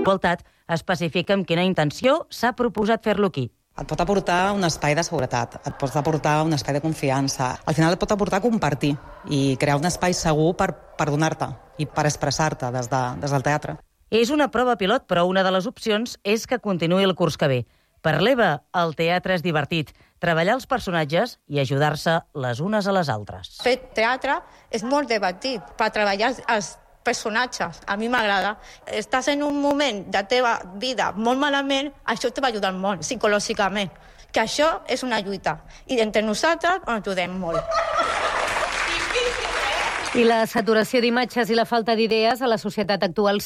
Igualtat especifica amb quina intenció s'ha proposat fer-lo aquí. Et pot aportar un espai de seguretat, et pot aportar un espai de confiança. Al final et pot aportar compartir i crear un espai segur per donar-te i per expressar-te des del teatre. És una prova pilot, però una de les opcions és que continuï el curs que ve. Per l'Eva, el teatre és divertit, treballar els personatges i ajudar-se les unes a les altres. Fer teatre és molt divertit per treballar els personatges. A mi m'agrada. Estàs en un moment de teva vida molt malament, això te va ajudar molt, psicològicament. Que això és una lluita. I entre nosaltres ens ajudem molt. I la saturació d'imatges i la falta d'idees a la societat actual